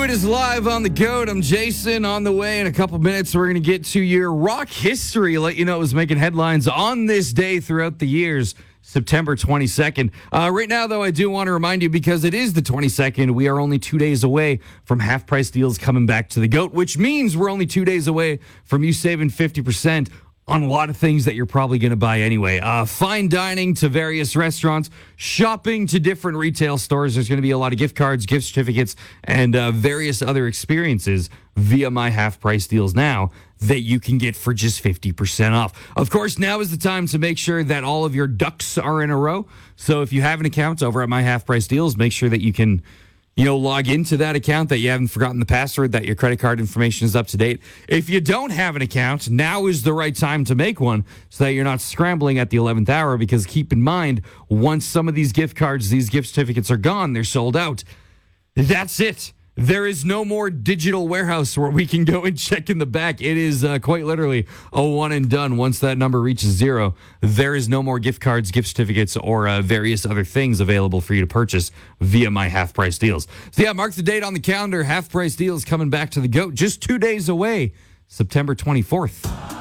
It is live on the GOAT. I'm Jason. On the way in a couple minutes, we're going to get to your rock history. Let you know it was making headlines on this day throughout the years, September 22nd. Right now, though, I do want to remind you, because it is the 22nd, we are only 2 days away from half-price deals coming back to the GOAT, which means we're only 2 days away from you saving 50% on a lot of things that you're probably going to buy anyway. Fine dining to various restaurants, shopping to different retail stores. There's going to be a lot of gift cards, gift certificates, and various other experiences via my half-price deals now that you can get for just 50% off. Of course, now is the time to make sure that all of your ducks are in a row. So if you have an account over at my half-price deals, make sure that you can log into that account, that you haven't forgotten the password, that your credit card information is up to date. If you don't have an account, now is the right time to make one so that you're not scrambling at the 11th hour, because keep in mind, once some of these gift cards, these gift certificates are gone, they're sold out. That's it. There is no more digital warehouse where we can go and check in the back. It is quite literally a one and done. Once that number reaches zero, there is no more gift cards, gift certificates, or various other things available for you to purchase via my half-price deals. So yeah, mark the date on the calendar. Half-price deals coming back to the GOAT just 2 days away, September 24th.